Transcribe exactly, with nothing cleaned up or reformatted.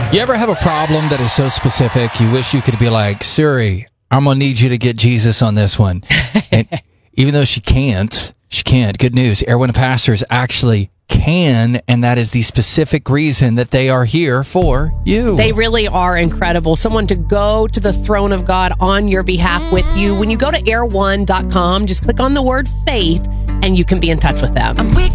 You ever have a problem that is so specific, you wish you could be like, Siri, I'm going to need you to get Jesus on this one. And even though she can't, she can't. Good news. Airwind Pastors actually can, and that is the specific reason that they are here for you. They really are incredible. Someone to go to the throne of God on your behalf with you. When you go to air one dot com, just click on the word faith, and you can be in touch with them.